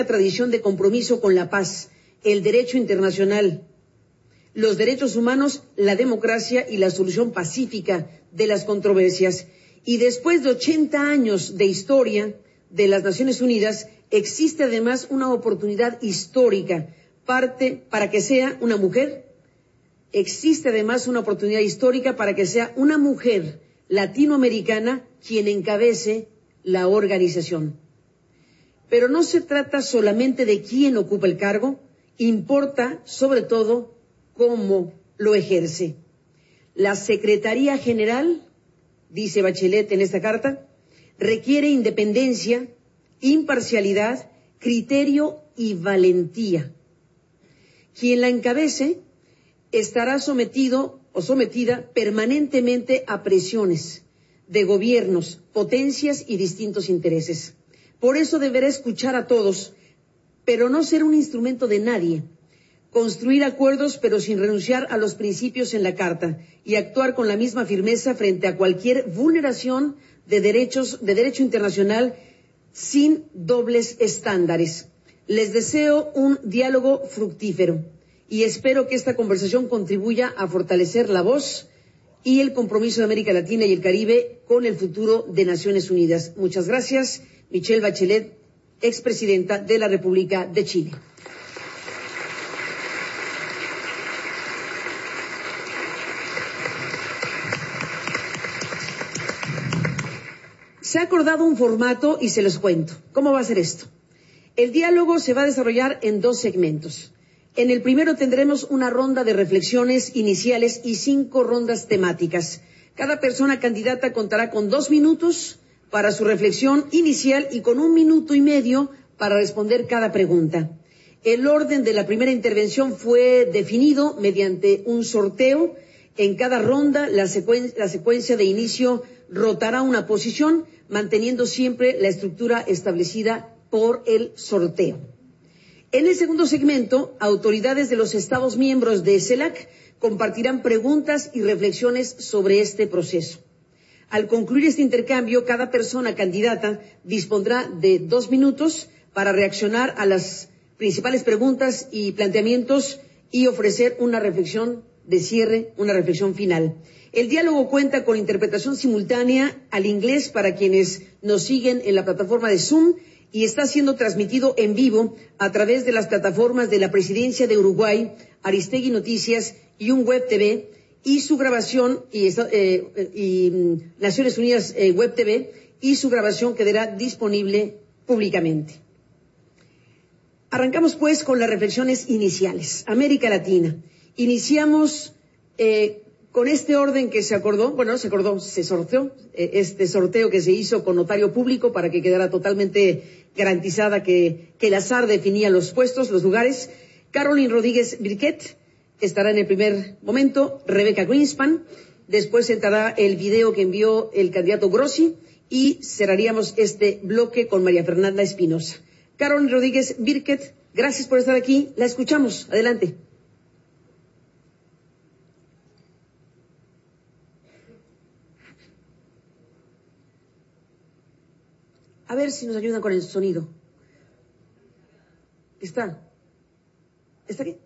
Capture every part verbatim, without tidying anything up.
tradición de compromiso con la paz, el derecho internacional, los derechos humanos, la democracia y la solución pacífica de las controversias. Y después de ochenta años de historia de las Naciones Unidas, existe además una oportunidad histórica parte, para que sea una mujer, existe además una oportunidad histórica para que sea una mujer latinoamericana quien encabece la organización. Pero no se trata solamente de quién ocupa el cargo, importa sobre todo cómo lo ejerce. La Secretaría General, dice Bachelet en esta carta, requiere independencia, imparcialidad, criterio y valentía. Quien la encabece estará sometido o sometida permanentemente a presiones de gobiernos, potencias y distintos intereses. Por eso deberá escuchar a todos, pero no ser un instrumento de nadie, construir acuerdos pero sin renunciar a los principios en la Carta y actuar con la misma firmeza frente a cualquier vulneración de derechos, de derecho internacional sin dobles estándares. Les deseo un diálogo fructífero y espero que esta conversación contribuya a fortalecer la voz y el compromiso de América Latina y el Caribe con el futuro de Naciones Unidas. Muchas gracias. Michelle Bachelet, expresidenta de la República de Chile. Se ha acordado un formato y se los cuento. ¿Cómo va a ser esto? El diálogo se va a desarrollar en dos segmentos. En el primero tendremos una ronda de reflexiones iniciales y cinco rondas temáticas. Cada persona candidata contará con dos minutos para su reflexión inicial y con un minuto y medio para responder cada pregunta. El orden de la primera intervención fue definido mediante un sorteo. En cada ronda, la, secuen- la secuencia de inicio rotará una posición, manteniendo siempre la estructura establecida por el sorteo. En el segundo segmento, autoridades de los Estados miembros de CELAC compartirán preguntas y reflexiones sobre este proceso. Al concluir este intercambio, cada persona candidata dispondrá de dos minutos para reaccionar a las principales preguntas y planteamientos y ofrecer una reflexión de cierre, una reflexión final. El diálogo cuenta con interpretación simultánea al inglés para quienes nos siguen en la plataforma de Zoom y está siendo transmitido en vivo a través de las plataformas de la Presidencia de Uruguay, Aristegui Noticias y un Web T V, y su grabación, y, eh, y Naciones Unidas eh, Web T V, y su grabación quedará disponible públicamente. Arrancamos pues con las reflexiones iniciales. América Latina. Iniciamos eh, con este orden que se acordó, bueno, se acordó, se sorteó, eh, este sorteo que se hizo con notario público para que quedara totalmente garantizada que, que el azar definía los puestos, los lugares. Caroline Rodríguez Birquet estará en el primer momento, Rebeca Greenspan, después entrará el video que envió el candidato Grossi y cerraríamos este bloque con María Fernanda Espinosa. Caroline Rodríguez Birquet, gracias por estar aquí, la escuchamos, adelante. A ver si nos ayudan con el sonido. ¿Está? ¿Está aquí?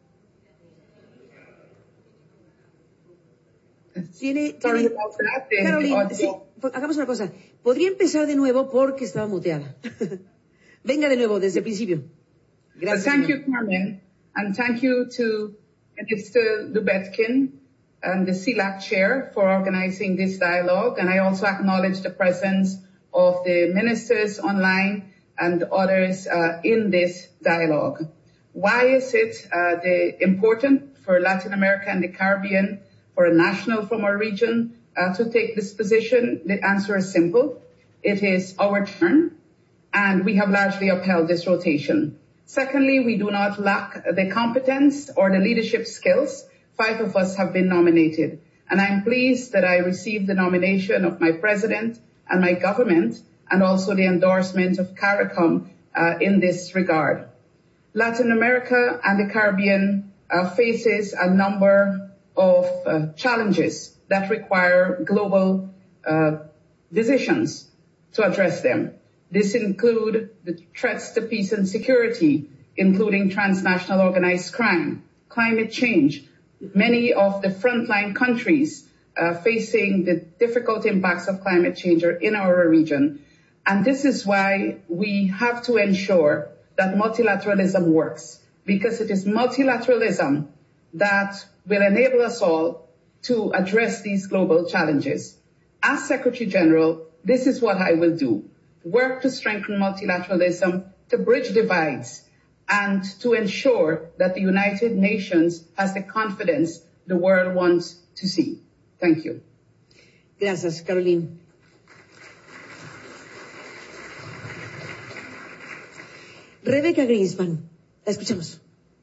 Tiene, tiene... Caroline, sí, hagamos una cosa. Podría empezar de nuevo porque estaba muteada. Venga de nuevo, desde el principio. Gracias. Thank you, Carmen, and thank you to Mister Lubetkin and the CELAC chair for organizing this dialogue. And I also acknowledge the presence of the ministers online and others uh, in this dialogue. Why is it uh, the important for Latin America and the Caribbean, for a national from our region, uh, to take this position? The answer is simple. It is our turn, and we have largely upheld this rotation. Secondly, we do not lack the competence or the leadership skills. Five of us have been nominated, and I'm pleased that I received the nomination of my president and my government, and also the endorsement of CARICOM uh, in this regard. Latin America and the Caribbean uh, faces a number of uh, challenges that require global uh, decisions to address them. This include the threats to peace and security, including transnational organized crime, climate change, many of the frontline countries uh, facing the difficult impacts of climate change are in our region. And this is why we have to ensure that multilateralism works, because it is multilateralism that will enable us all to address these global challenges. As Secretary General, this is what I will do. Work to strengthen multilateralism, to bridge divides, and to ensure that the United Nations has the confidence the world wants to see. Thank you. Gracias, Caroline. Rebecca Greenspan, la escuchamos.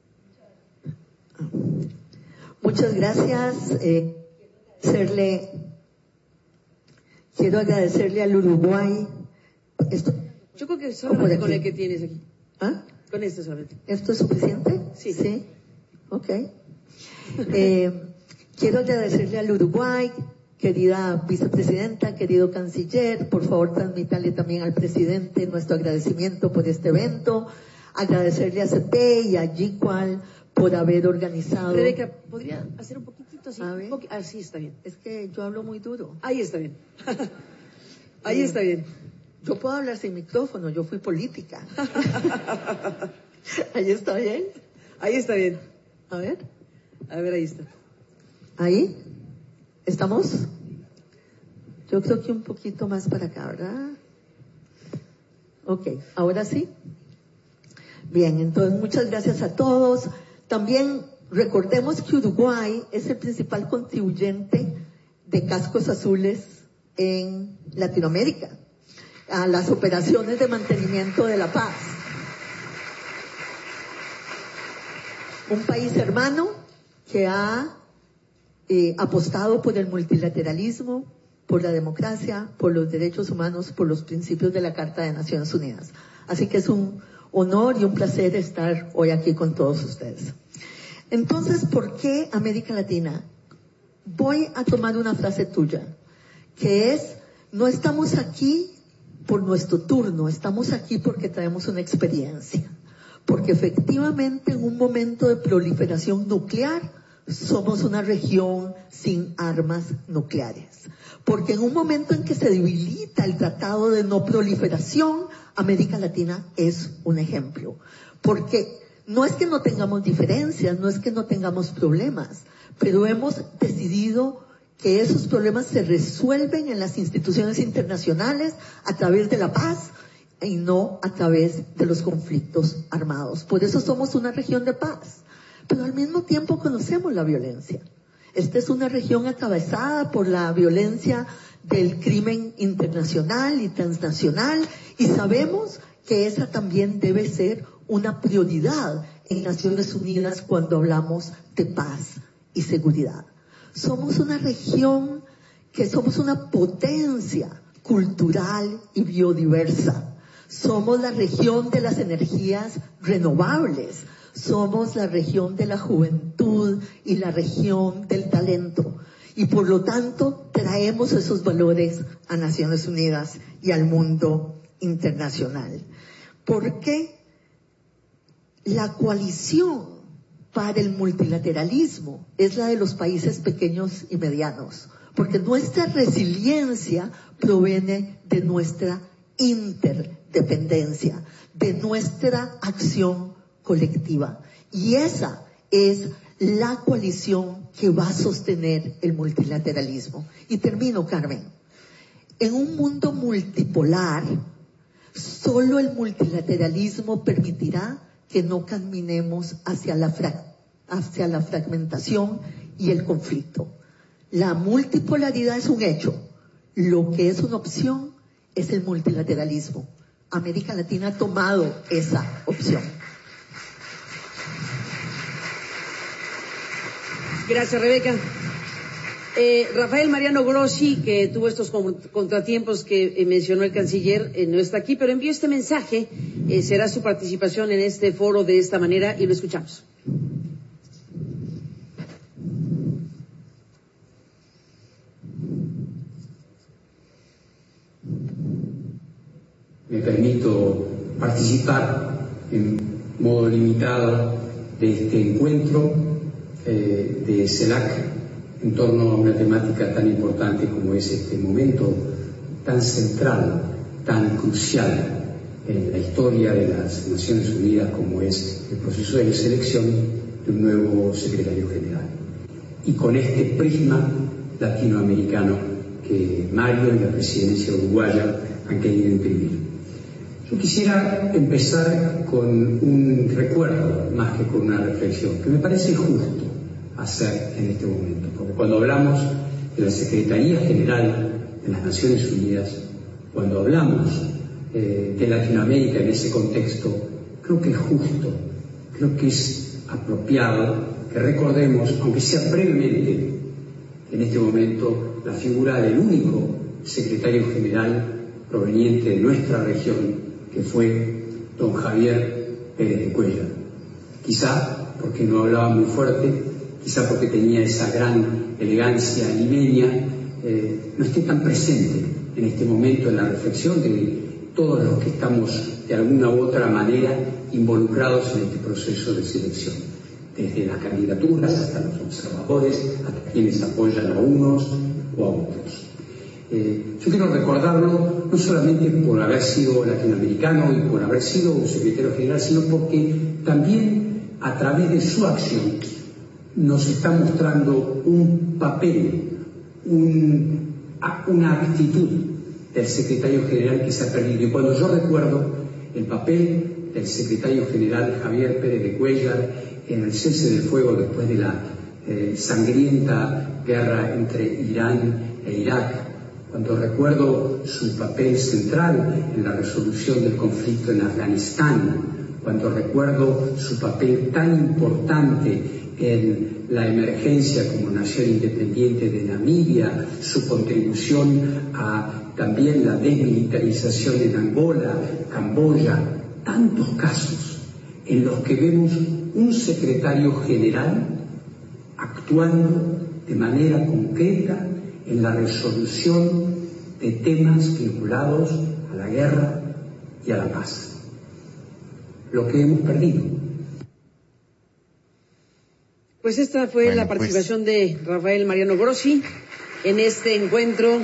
Muchas gracias. Eh, serle, quiero agradecerle al Uruguay. Esto, Yo creo que solamente con el que tienes aquí. ¿Ah? Con esto solamente. ¿Esto es suficiente? Sí. Sí. Ok. Eh, quiero agradecerle al Uruguay, querida vicepresidenta, querido canciller. Por favor, transmítale también al presidente nuestro agradecimiento por este evento. Agradecerle a C P y a G C U A L por haber organizado. Rebeca, ¿podría hacer un poquitito así? A ver. Un poqu- ah, sí, está bien. Es que yo hablo muy duro. Ahí está bien. Ahí está bien. Yo puedo hablar sin micrófono, yo fui política. ¿Ahí está bien? Ahí está bien. A ver. A ver, ahí está. ¿Ahí? ¿Estamos? Yo creo que un poquito más para acá, ¿verdad? Ok, ¿ahora sí? Bien, entonces muchas gracias a todos. También recordemos que Uruguay es el principal contribuyente de Cascos Azules en Latinoamérica, a las operaciones de mantenimiento de la paz. Un país hermano que ha eh, apostado por el multilateralismo, por la democracia, por los derechos humanos, por los principios de la Carta de Naciones Unidas. Así que es un honor y un placer estar hoy aquí con todos ustedes. Entonces, ¿por qué América Latina? Voy a tomar una frase tuya, que es, no estamos aquí por nuestro turno, estamos aquí porque traemos una experiencia. Porque efectivamente en un momento de proliferación nuclear somos una región sin armas nucleares. Porque en un momento en que se debilita el Tratado de No Proliferación, América Latina es un ejemplo. Porque no es que no tengamos diferencias, no es que no tengamos problemas, pero hemos decidido que esos problemas se resuelven en las instituciones internacionales a través de la paz y no a través de los conflictos armados. Por eso somos una región de paz, pero al mismo tiempo conocemos la violencia. Esta es una región atravesada por la violencia del crimen internacional y transnacional, y sabemos que esa también debe ser una prioridad en Naciones Unidas cuando hablamos de paz y seguridad. Somos una región que somos una potencia cultural y biodiversa. Somos la región de las energías renovables. Somos la región de la juventud y la región del talento. Y por lo tanto, traemos esos valores a Naciones Unidas y al mundo internacional. ¿Por qué? La coalición para el multilateralismo es la de los países pequeños y medianos, porque nuestra resiliencia proviene de nuestra interdependencia, de nuestra acción colectiva. Y esa es la coalición que va a sostener el multilateralismo. Y termino, Carmen. En un mundo multipolar, solo el multilateralismo permitirá que no caminemos hacia la, fra- hacia la fragmentación y el conflicto. La multipolaridad es un hecho. Lo que es una opción es el multilateralismo. América Latina ha tomado esa opción. Gracias, Rebeca. Eh, Rafael Mariano Grossi, que tuvo estos contratiempos que eh, mencionó el canciller, eh, no está aquí, pero envió este mensaje. Eh, será su participación en este foro de esta manera y lo escuchamos. Me permite participar en modo limitado de este encuentro eh, de CELAC en torno a una temática tan importante como es este momento tan central, tan crucial en la historia de las Naciones Unidas como es el proceso de selección de un nuevo secretario general. Y con este prisma latinoamericano que Mario y la presidencia uruguaya han querido imprimir. Yo quisiera empezar con un recuerdo más que con una reflexión, que me parece justo hacer en este momento, porque cuando hablamos de la Secretaría General de las Naciones Unidas, cuando hablamos eh, de Latinoamérica en ese contexto, creo que es justo, creo que es apropiado que recordemos, aunque sea brevemente, en este momento, la figura del único secretario general proveniente de nuestra región, que fue don Javier Pérez de Cuéllar. Quizá porque no hablaba muy fuerte, quizá porque tenía esa gran elegancia limeña, eh, no esté tan presente en este momento en la reflexión de todos los que estamos de alguna u otra manera involucrados en este proceso de selección, desde las candidaturas hasta los observadores, hasta quienes apoyan a unos o a otros. Eh, yo quiero recordarlo no solamente por haber sido latinoamericano y por haber sido un secretario general, sino porque también a través de su acción nos está mostrando un papel, un, una actitud del secretario general que se ha perdido. Y cuando yo recuerdo el papel del secretario general Javier Pérez de Cuéllar en el cese del fuego después de la eh, sangrienta guerra entre Irán e Irak, cuando recuerdo su papel central en la resolución del conflicto en Afganistán, cuando recuerdo su papel tan importante en la emergencia como nación independiente de Namibia, su contribución a también la desmilitarización en Angola, Camboya, tantos casos en los que vemos un secretario general actuando de manera concreta en la resolución de temas vinculados a la guerra y a la paz. Lo que hemos perdido. Pues esta fue bueno, la participación pues... de Rafael Mariano Grossi en este encuentro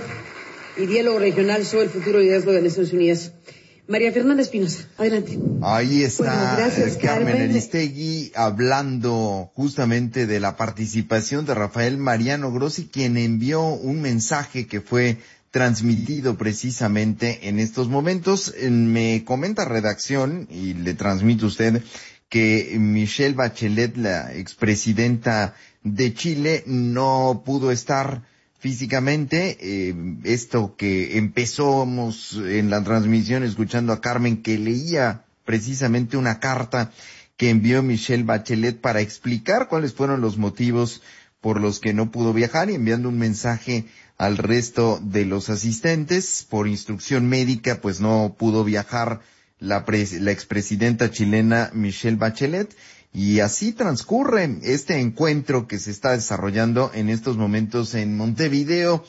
y diálogo regional sobre el futuro liderazgo de las Naciones Unidas. María Fernanda Espinosa, adelante. Ahí está bueno, gracias, Carmen Carmen Aristegui hablando justamente de la participación de Rafael Mariano Grossi, quien envió un mensaje que fue transmitido precisamente en estos momentos. Me comenta redacción, y le transmito a usted, que Michelle Bachelet, la expresidenta de Chile, no pudo estar físicamente. Eh, esto que empezamos en la transmisión escuchando a Carmen, que leía precisamente una carta que envió Michelle Bachelet para explicar cuáles fueron los motivos por los que no pudo viajar, y enviando un mensaje al resto de los asistentes. Por instrucción médica, pues no pudo viajar la, pres- la expresidenta chilena Michelle Bachelet. Y así transcurre este encuentro que se está desarrollando en estos momentos en Montevideo,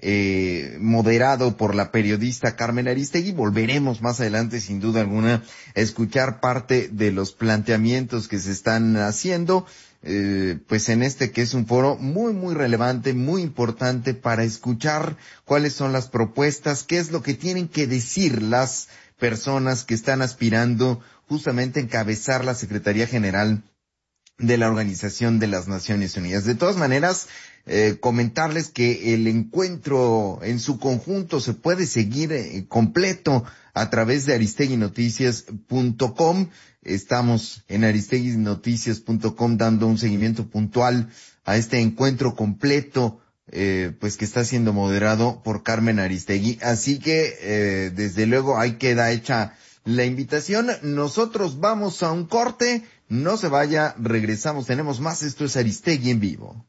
eh, moderado por la periodista Carmen Aristegui. Volveremos más adelante, sin duda alguna, a escuchar parte de los planteamientos que se están haciendo, eh, pues en este que es un foro muy, muy relevante, muy importante para escuchar cuáles son las propuestas, qué es lo que tienen que decir las personas que están aspirando justamente a encabezar la Secretaría General de la Organización de las Naciones Unidas. De todas maneras, eh, comentarles que el encuentro en su conjunto se puede seguir eh, completo a través de aristegui noticias punto com. Estamos en aristegui noticias punto com dando un seguimiento puntual a este encuentro completo, eh, pues que está siendo moderado por Carmen Aristegui. Así que, eh, desde luego, ahí queda hecha la invitación. Nosotros vamos a un corte, no se vaya, regresamos, tenemos más. Esto es Aristegui en vivo.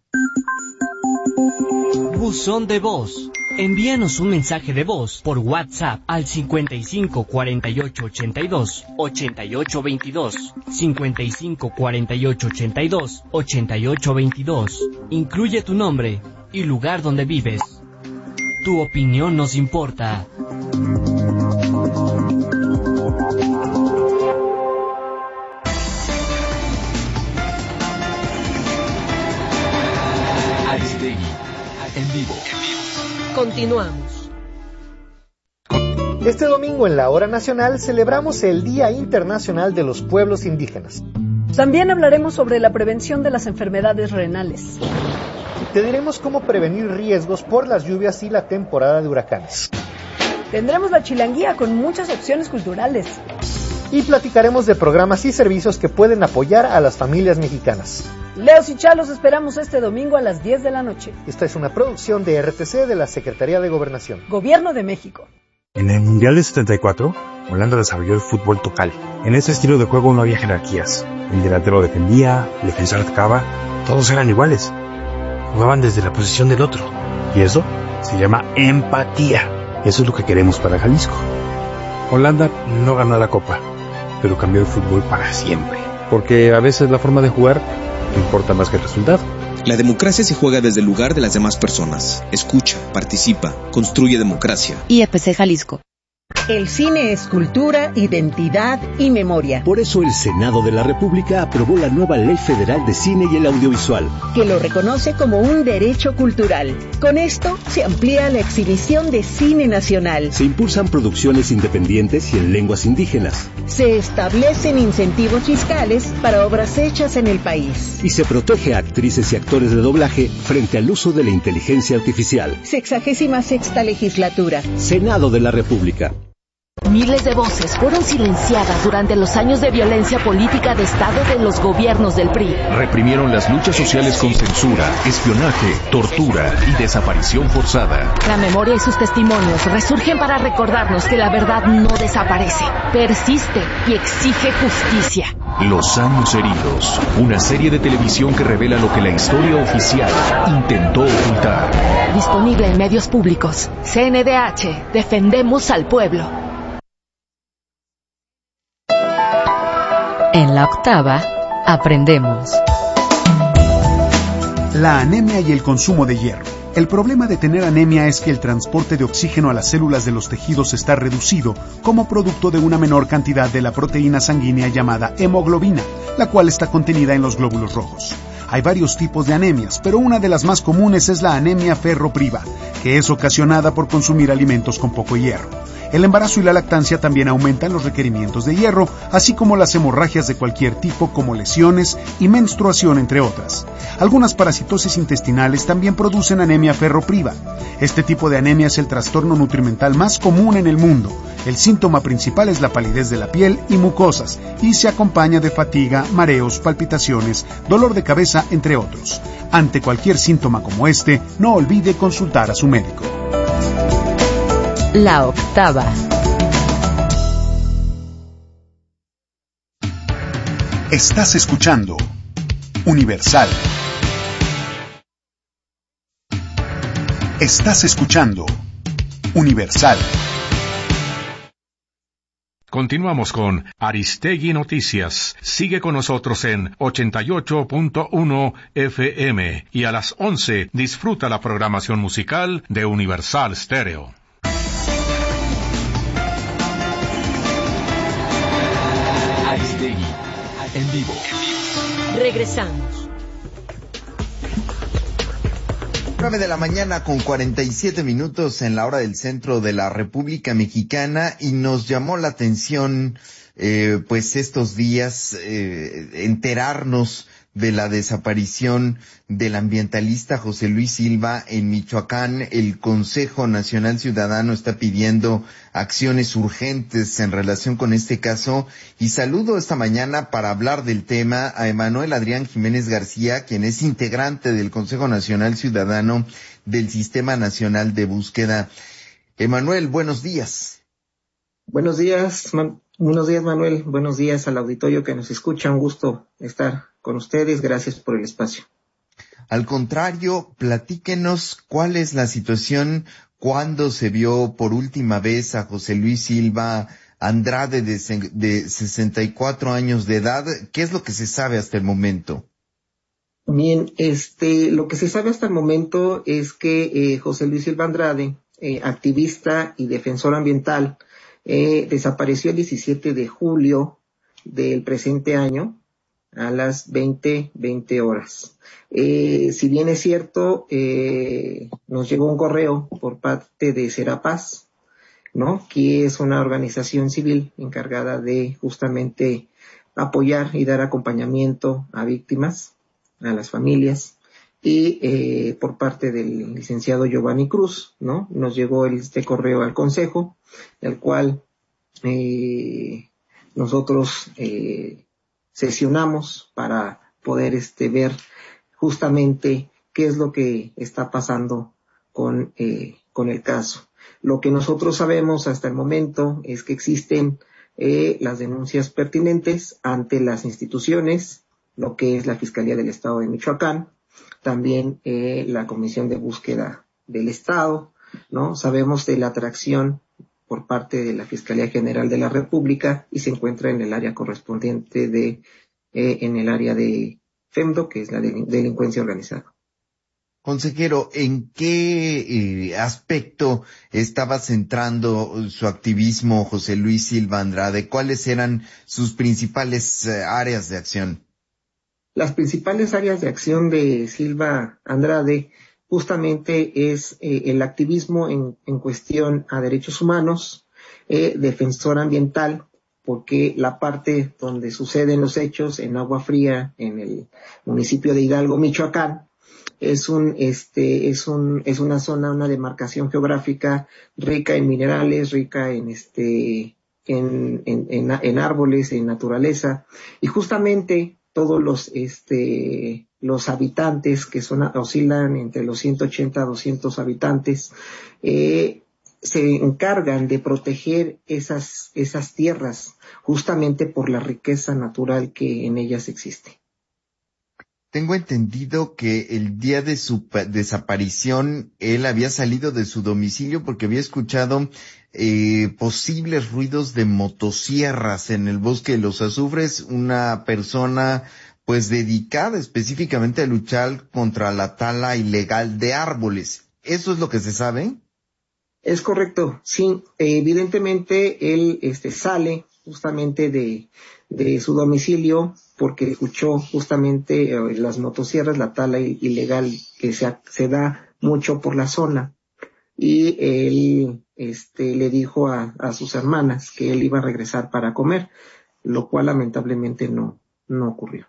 Buzón de voz. Envíanos un mensaje de voz por WhatsApp al cincuenta y cinco cuarenta y ocho ochenta y dos ochenta y ocho veintidós, cincuenta y cinco cuarenta y ocho ochenta y dos ochenta y ocho veintidós. Incluye tu nombre y lugar donde vives. Tu opinión nos importa. Aristegui, en vivo. Continuamos. Este domingo en la Hora Nacional celebramos el Día Internacional de los Pueblos Indígenas. También hablaremos sobre la prevención de las enfermedades renales. Te diremos cómo prevenir riesgos por las lluvias y la temporada de huracanes. Tendremos la chilanguía con muchas opciones culturales. Y platicaremos de programas y servicios que pueden apoyar a las familias mexicanas. Leos y Chalos esperamos este domingo a las diez de la noche. Esta es una producción de R T C de la Secretaría de Gobernación. Gobierno de México. En el Mundial de setenta y cuatro, Holanda desarrolló el fútbol total. En este estilo de juego no había jerarquías. El delantero defendía, el defensor atacaba, todos eran iguales. Jugaban desde la posición del otro. Y eso se llama empatía. Eso es lo que queremos para Jalisco. Holanda no ganó la Copa, pero cambió el fútbol para siempre. Porque a veces la forma de jugar importa más que el resultado. La democracia se juega desde el lugar de las demás personas. Escucha, participa, construye democracia. I E P C Jalisco. El cine es cultura, identidad y memoria. Por eso el Senado de la República aprobó la nueva Ley Federal de Cine y el Audiovisual, que lo reconoce como un derecho cultural. Con esto se amplía la exhibición de cine nacional. Se impulsan producciones independientes y en lenguas indígenas. Se establecen incentivos fiscales para obras hechas en el país. Y se protege a actrices y actores de doblaje frente al uso de la inteligencia artificial. Sexagésima sexta legislatura. Senado de la República. Miles de voces fueron silenciadas durante los años de violencia política de Estado de los gobiernos del P R I. Reprimieron las luchas sociales con censura, espionaje, tortura y desaparición forzada. La memoria y sus testimonios resurgen para recordarnos que la verdad no desaparece, persiste y exige justicia. Los años heridos, una serie de televisión que revela lo que la historia oficial intentó ocultar. Disponible en medios públicos. C N D H, defendemos al pueblo. En la octava, aprendemos. La anemia y el consumo de hierro. El problema de tener anemia es que el transporte de oxígeno a las células de los tejidos está reducido como producto de una menor cantidad de la proteína sanguínea llamada hemoglobina, la cual está contenida en los glóbulos rojos. Hay varios tipos de anemias, pero una de las más comunes es la anemia ferropriva, que es ocasionada por consumir alimentos con poco hierro. El embarazo y la lactancia también aumentan los requerimientos de hierro, así como las hemorragias de cualquier tipo como lesiones y menstruación, entre otras. Algunas parasitosis intestinales también producen anemia ferropriva. Este tipo de anemia es el trastorno nutrimental más común en el mundo. El síntoma principal es la palidez de la piel y mucosas, y se acompaña de fatiga, mareos, palpitaciones, dolor de cabeza, entre otros. Ante cualquier síntoma como este, no olvide consultar a su médico. La octava. Estás escuchando Universal. Estás escuchando Universal. Continuamos con Aristegui Noticias. Sigue con nosotros en ochenta y ocho punto uno F M y a las once disfruta la programación musical de Universal Stereo. Aristegui, en vivo. Regresamos. nueve de la mañana con cuarenta y siete minutos en la hora del centro de la República Mexicana, y nos llamó la atención eh, pues estos días eh, enterarnos de la desaparición del ambientalista José Luis Silva en Michoacán. El Consejo Nacional Ciudadano está pidiendo acciones urgentes en relación con este caso, y saludo esta mañana para hablar del tema a Emanuel Adrián Jiménez García, quien es integrante del Consejo Nacional Ciudadano del Sistema Nacional de Búsqueda. Emanuel, buenos días. Buenos días, man- buenos días Manuel, buenos días al auditorio que nos escucha, un gusto estar con ustedes, gracias por el espacio. Al contrario, platíquenos cuál es la situación, cuándo se vio por última vez a José Luis Silva Andrade de, de sesenta y cuatro años de edad. ¿Qué es lo que se sabe hasta el momento? Bien, este, lo que se sabe hasta el momento es que eh, José Luis Silva Andrade, eh, activista y defensor ambiental, eh, desapareció el diecisiete de julio del presente año. a las veinte, veinte horas. Eh, si bien es cierto, eh, nos llegó un correo por parte de Serapaz, ¿no? Que es una organización civil encargada de justamente apoyar y dar acompañamiento a víctimas, a las familias, y eh, por parte del licenciado Giovanni Cruz, ¿no? Nos llegó este correo al Consejo, el cual eh, nosotros eh, sesionamos para poder este ver justamente qué es lo que está pasando con eh, con el caso. Lo que nosotros sabemos hasta el momento es que existen eh, las denuncias pertinentes ante las instituciones, lo que es la Fiscalía del Estado de Michoacán, también eh, la Comisión de Búsqueda del Estado, ¿no? Sabemos de la atracción por parte de la Fiscalía General de la República y se encuentra en el área correspondiente de, eh, en el área de FEMDO, que es la de delincuencia organizada. Consejero, ¿en qué eh, aspecto estaba centrando su activismo José Luis Silva Andrade? ¿Cuáles eran sus principales eh, áreas de acción? Las principales áreas de acción de Silva Andrade justamente es eh, el activismo en, en cuestión a derechos humanos, eh, defensor ambiental, porque la parte donde suceden los hechos en Agua Fría, en el municipio de Hidalgo, Michoacán, es un, este, es un, es una zona, una demarcación geográfica rica en minerales, rica en este, en, en, en, en árboles, en naturaleza, y justamente todos los, este, los habitantes que son, oscilan entre los ciento ochenta a doscientos habitantes, eh, se encargan de proteger esas, esas tierras, justamente por la riqueza natural que en ellas existe. Tengo entendido que el día de su desaparición él había salido de su domicilio porque había escuchado eh, posibles ruidos de motosierras en el bosque de los azufres, una persona pues dedicada específicamente a luchar contra la tala ilegal de árboles. ¿Eso es lo que se sabe? Es correcto, sí. Evidentemente él este sale justamente de, de su domicilio porque escuchó justamente eh, las motosierras, la tala ilegal que se, se da mucho por la zona, y él este le dijo a, a sus hermanas que él iba a regresar para comer, lo cual lamentablemente no, no ocurrió.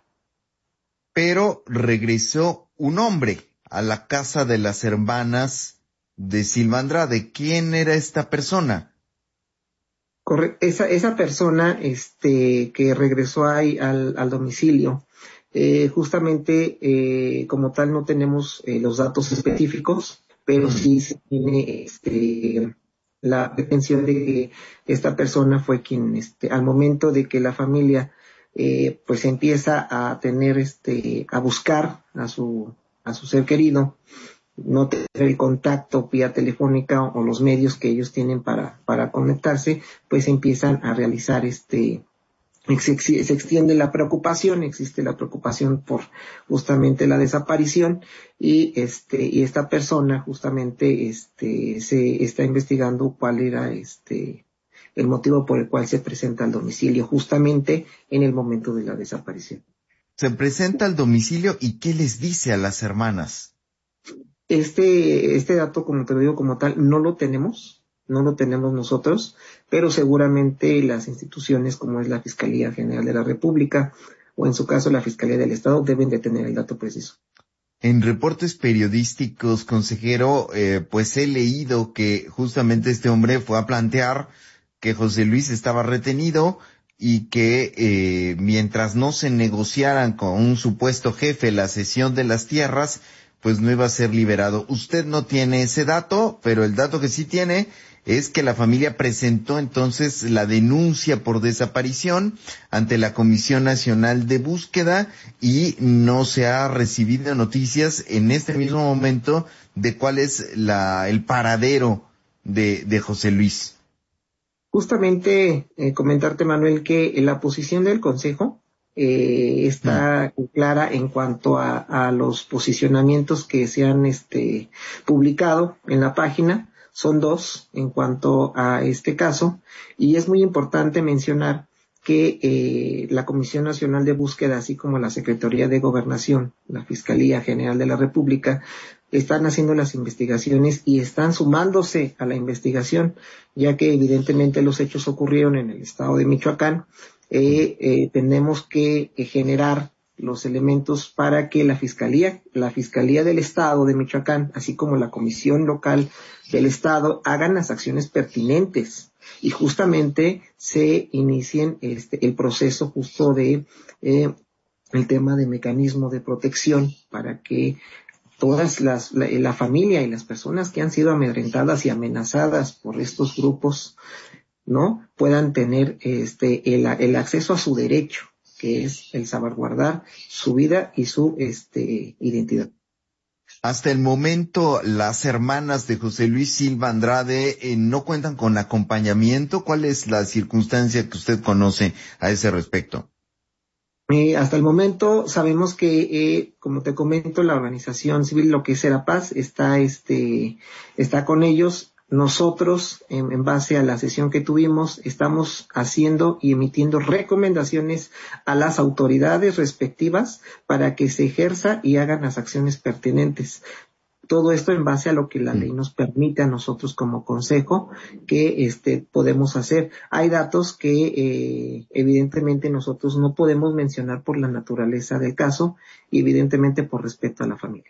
Pero regresó un hombre a la casa de las hermanas de Silva Andrade. ¿Quién era esta persona? Corre, esa, esa persona este que regresó ahí al, al domicilio, eh, justamente eh, como tal no tenemos eh, los datos específicos, pero sí se tiene este, la pretensión de que esta persona fue quien, este, al momento de que la familia eh, pues empieza a tener, este, a buscar a su, a su ser querido, no tener el contacto vía telefónica o los medios que ellos tienen para, para conectarse, pues empiezan a realizar este, se, se extiende la preocupación, existe la preocupación por justamente la desaparición, y este, y esta persona justamente este, se está investigando cuál era este, el motivo por el cual se presenta al domicilio justamente en el momento de la desaparición. Se presenta al domicilio y ¿qué les dice a las hermanas? Este, este dato, como te lo digo como tal, no lo tenemos, no lo tenemos nosotros, pero seguramente las instituciones como es la Fiscalía General de la República o en su caso la Fiscalía del Estado deben de tener el dato preciso. En reportes periodísticos, consejero, eh, pues he leído que justamente este hombre fue a plantear que José Luis estaba retenido y que eh, mientras no se negociaran con un supuesto jefe la cesión de las tierras, pues no iba a ser liberado. Usted no tiene ese dato, pero el dato que sí tiene es que la familia presentó entonces la denuncia por desaparición ante la Comisión Nacional de Búsqueda y no se ha recibido noticias en este mismo momento de cuál es la, el paradero de, de José Luis. Justamente eh, comentarte, Manuel, que la posición del Consejo Eh, está clara en cuanto a, a los posicionamientos que se han este, publicado en la página. Son dos en cuanto a este caso, y es muy importante mencionar que eh, la Comisión Nacional de Búsqueda, así como la Secretaría de Gobernación, la Fiscalía General de la República, están haciendo las investigaciones y están sumándose a la investigación, ya que evidentemente los hechos ocurrieron en el estado de Michoacán. Eh, eh, tenemos que eh, generar los elementos para que la Fiscalía, la Fiscalía del Estado de Michoacán, así como la Comisión Local del Estado, hagan las acciones pertinentes y justamente se inicien este, el proceso justo de eh, el tema de mecanismo de protección para que todas las, la, la familia y las personas que han sido amedrentadas y amenazadas por estos grupos, ¿no?, puedan tener este el, el acceso a su derecho, que es el salvaguardar su vida y su este identidad. Hasta el momento, las hermanas de José Luis Silva Andrade eh, no cuentan con acompañamiento. ¿Cuál es la circunstancia que usted conoce a ese respecto? Eh, hasta el momento sabemos que, eh, como te comento, la organización civil, lo que es Serapaz, está este está con ellos. Nosotros, en, en base a la sesión que tuvimos, estamos haciendo y emitiendo recomendaciones a las autoridades respectivas para que se ejerza y hagan las acciones pertinentes. Todo esto en base a lo que la ley nos permite a nosotros como consejo que este podemos hacer. Hay datos que eh, evidentemente nosotros no podemos mencionar por la naturaleza del caso y evidentemente por respeto a la familia.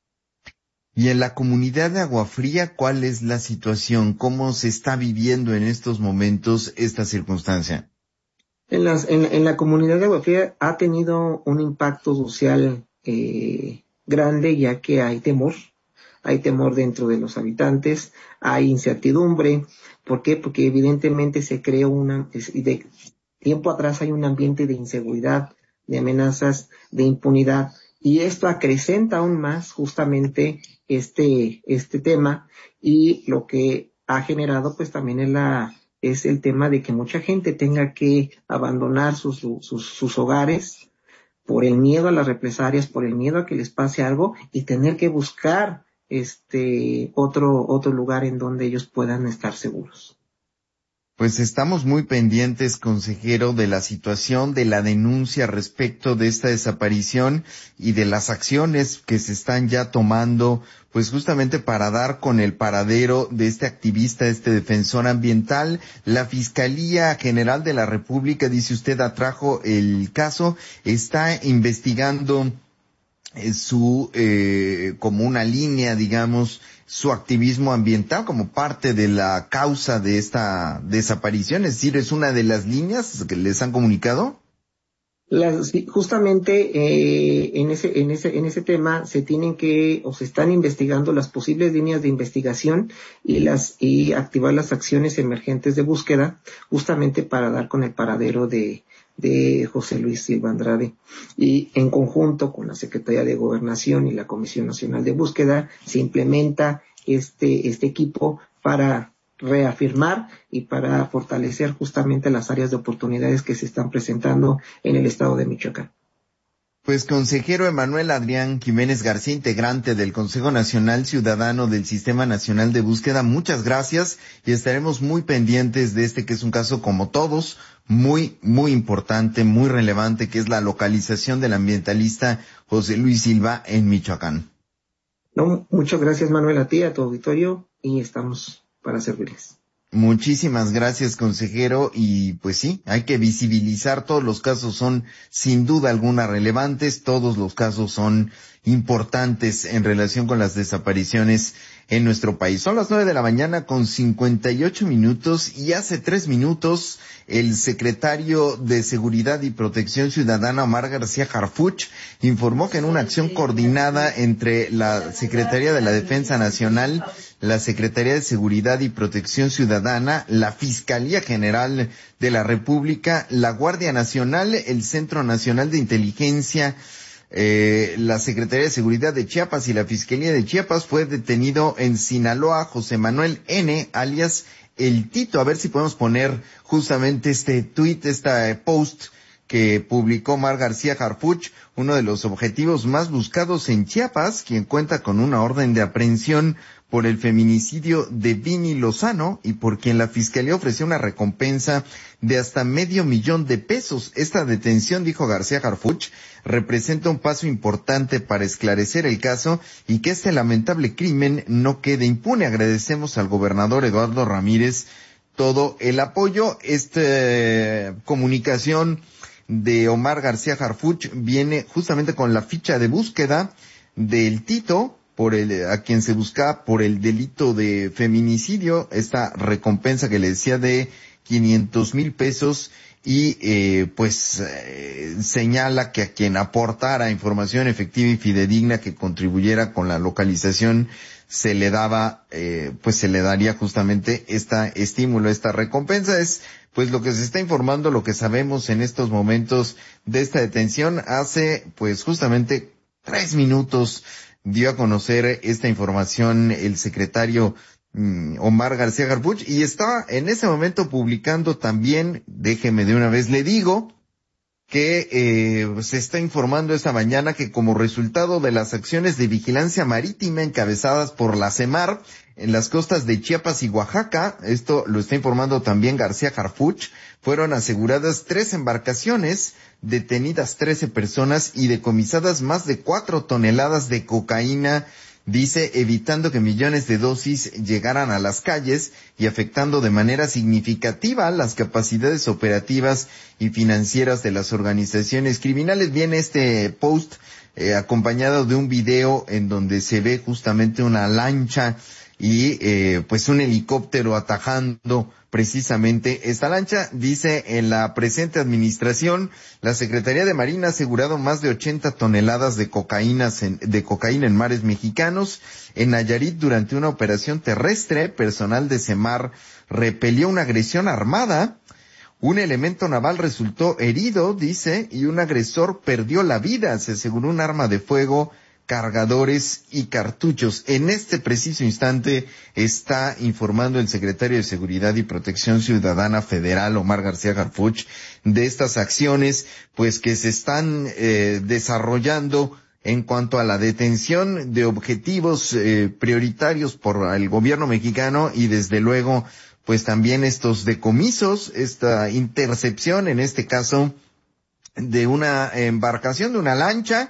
Y en la comunidad de Aguafría, ¿cuál es la situación? ¿Cómo se está viviendo en estos momentos esta circunstancia? En, las, en, en la comunidad de Aguafría ha tenido un impacto social eh, grande, ya que hay temor, hay temor dentro de los habitantes, hay incertidumbre. ¿Por qué? Porque evidentemente se creó una, de tiempo atrás hay un ambiente de inseguridad, de amenazas, de impunidad, y esto acrecenta aún más justamente este este tema, y lo que ha generado pues también es la es el tema de que mucha gente tenga que abandonar sus sus sus hogares por el miedo a las represalias, por el miedo a que les pase algo y tener que buscar este otro otro lugar en donde ellos puedan estar seguros. Pues estamos muy pendientes, consejero, de la situación, de la denuncia respecto de esta desaparición y de las acciones que se están ya tomando, pues justamente para dar con el paradero de este activista, este defensor ambiental. La Fiscalía General de la República, dice usted, atrajo el caso, está investigando eh, su, eh, como una línea, digamos, su activismo ambiental como parte de la causa de esta desaparición, es decir, es una de las líneas que les han comunicado. Las, justamente eh, en ese en ese en ese tema se tienen que o se están investigando las posibles líneas de investigación y las y activar las acciones emergentes de búsqueda, justamente para dar con el paradero de de José Luis Silva Andrade, y en conjunto con la Secretaría de Gobernación y la Comisión Nacional de Búsqueda se implementa este este equipo para reafirmar y para fortalecer justamente las áreas de oportunidades que se están presentando en el estado de Michoacán. Pues consejero Emanuel Adrián Jiménez García, integrante del Consejo Nacional Ciudadano del Sistema Nacional de Búsqueda, muchas gracias y estaremos muy pendientes de este que es un caso como todos, muy, muy importante, muy relevante, que es la localización del ambientalista José Luis Silva en Michoacán. No, muchas gracias, Manuel, a ti, a tu auditorio, y estamos para servirles. Muchísimas gracias, consejero, y pues sí, hay que visibilizar, todos los casos son sin duda alguna relevantes, todos los casos son importantes en relación con las desapariciones en nuestro país. Son las nueve de la mañana con cincuenta y ocho minutos y hace tres minutos el secretario de Seguridad y Protección Ciudadana, Omar García Harfuch, informó que en una acción coordinada entre la Secretaría de la Defensa Nacional, la Secretaría de Seguridad y Protección Ciudadana, la Fiscalía General de la República, la Guardia Nacional, el Centro Nacional de Inteligencia, Eh, la Secretaría de Seguridad de Chiapas y la Fiscalía de Chiapas, fue detenido en Sinaloa José Manuel N., alias El Tito. A ver si podemos poner justamente este tuit, este post que publicó Omar García Harfuch, uno de los objetivos más buscados en Chiapas, quien cuenta con una orden de aprehensión por el feminicidio de Vini Lozano y por quien la Fiscalía ofreció una recompensa de hasta medio millón de pesos. Esta detención, dijo García Harfuch, representa un paso importante para esclarecer el caso y que este lamentable crimen no quede impune. Agradecemos al gobernador Eduardo Ramírez todo el apoyo. Esta comunicación de Omar García Harfuch viene justamente con la ficha de búsqueda del Tito, por el, a quien se buscaba por el delito de feminicidio, esta recompensa que le decía de quinientos mil pesos y eh, pues eh, señala que a quien aportara información efectiva y fidedigna que contribuyera con la localización se le daba, eh, pues se le daría justamente esta estímulo, esta recompensa. Es pues lo que se está informando, lo que sabemos en estos momentos de esta detención. Hace pues justamente tres minutos dio a conocer esta información el secretario mm, Omar García Harfuch y está en ese momento publicando también, déjeme de una vez le digo, que eh, se está informando esta mañana que como resultado de las acciones de vigilancia marítima encabezadas por la CEMAR en las costas de Chiapas y Oaxaca, esto lo está informando también García Harfuch, fueron aseguradas tres embarcaciones, detenidas trece personas y decomisadas más de cuatro toneladas de cocaína, dice, evitando que millones de dosis llegaran a las calles y afectando de manera significativa las capacidades operativas y financieras de las organizaciones criminales. Viene este post eh, acompañado de un video en donde se ve justamente una lancha y eh, pues un helicóptero atajando precisamente esta lancha. Dice, en la presente administración, la Secretaría de Marina ha asegurado más de ochenta toneladas de cocaína en, de cocaína en mares mexicanos. En Nayarit, durante una operación terrestre, personal de CEMAR repelió una agresión armada. Un elemento naval resultó herido, dice, y un agresor perdió la vida. Se aseguró un arma de fuego, cargadores y cartuchos. En este preciso instante está informando el secretario de Seguridad y Protección Ciudadana Federal, Omar García Harfuch, de estas acciones pues que se están eh, desarrollando en cuanto a la detención de objetivos eh, prioritarios por el gobierno mexicano y desde luego pues también estos decomisos, esta intercepción en este caso de una embarcación, de una lancha,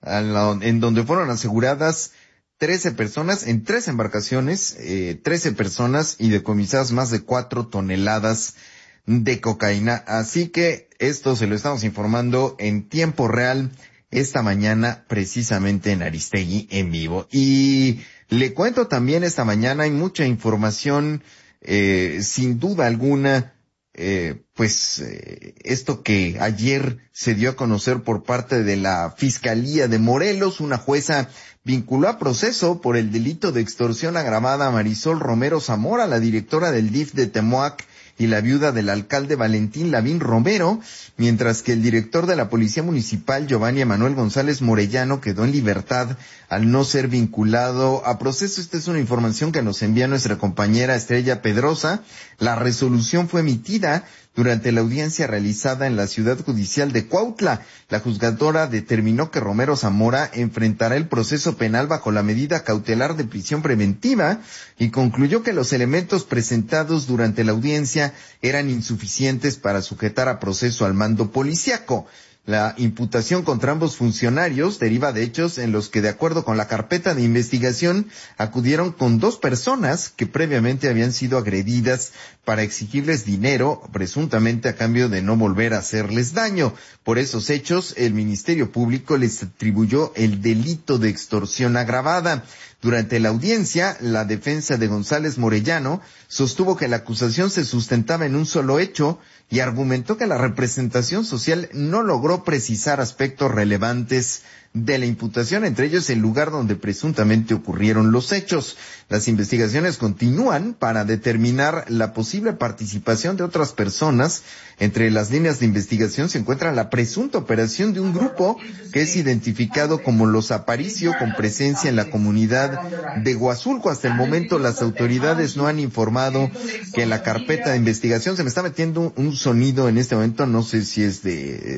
en donde fueron aseguradas trece personas, en tres embarcaciones, eh, trece personas y decomisadas más de cuatro toneladas de cocaína. Así que esto se lo estamos informando en tiempo real esta mañana, precisamente en Aristegui en vivo. Y le cuento también esta mañana, hay mucha información, eh, sin duda alguna, Eh, pues eh, esto que ayer se dio a conocer por parte de la Fiscalía de Morelos. Una jueza vinculó a proceso por el delito de extorsión agravada a Marisol Romero Zamora, la directora del D I F de Temoac y la viuda del alcalde Valentín Lavín Romero, mientras que el director de la Policía Municipal, Giovanni Emanuel González Morellano, quedó en libertad al no ser vinculado a proceso. Esta es una información que nos envía nuestra compañera Estrella Pedrosa. La resolución fue emitida durante la audiencia realizada en la ciudad judicial de Cuautla. La juzgadora determinó que Romero Zamora enfrentará el proceso penal bajo la medida cautelar de prisión preventiva y concluyó que los elementos presentados durante la audiencia eran insuficientes para sujetar a proceso al mando policíaco. La imputación contra ambos funcionarios deriva de hechos en los que, de acuerdo con la carpeta de investigación, acudieron con dos personas que previamente habían sido agredidas para exigirles dinero, presuntamente a cambio de no volver a hacerles daño. Por esos hechos, el Ministerio Público les atribuyó el delito de extorsión agravada. Durante la audiencia, la defensa de González Morellano sostuvo que la acusación se sustentaba en un solo hecho y argumentó que la representación social no logró precisar aspectos relevantes de la imputación, entre ellos el lugar donde presuntamente ocurrieron los hechos. Las investigaciones continúan para determinar la posible participación de otras personas. Entre las líneas de investigación se encuentra la presunta operación de un grupo que es identificado como Los Aparicio, con presencia en la comunidad de Huazulco. Hasta el momento las autoridades no han informado que en la carpeta de investigación se me está metiendo un sonido en este momento, no sé si es de, si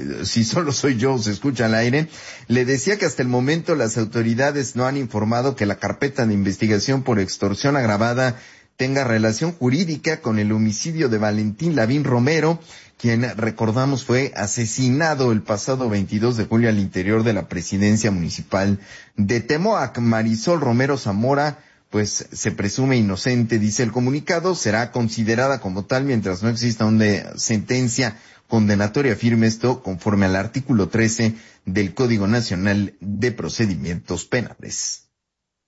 solo soy yo, se escucha al aire. Le decía que hasta el momento las autoridades no han informado que la carpeta de investigación por extorsión agravada tenga relación jurídica con el homicidio de Valentín Lavín Romero, quien, recordamos, fue asesinado el pasado veintidós de julio al interior de la presidencia municipal de Temoac. Marisol Romero Zamora, pues se presume inocente, dice el comunicado, será considerada como tal mientras no exista una sentencia condenatoria firme, esto conforme al artículo trece del Código Nacional de Procedimientos Penales.